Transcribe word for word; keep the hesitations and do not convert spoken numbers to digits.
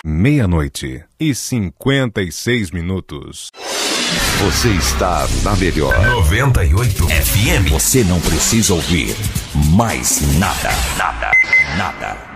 Meia-noite e cinquenta e seis minutos. Você está na melhor noventa e oito F M. Você não precisa ouvir mais nada. Nada. Nada.